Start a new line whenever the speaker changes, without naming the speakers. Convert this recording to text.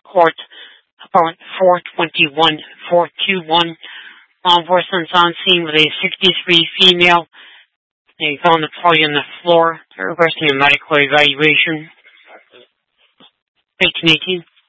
court about 421. Law enforcement's on scene with a 63 female. They found the body on the floor. They're requesting a medical evaluation. 1818.